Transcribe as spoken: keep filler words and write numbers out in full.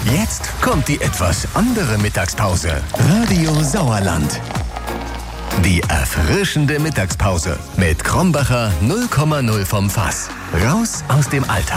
Jetzt kommt die etwas andere Mittagspause. Radio Sauerland. Die erfrischende Mittagspause mit Krombacher null Komma null vom Fass. Raus aus dem Alltag.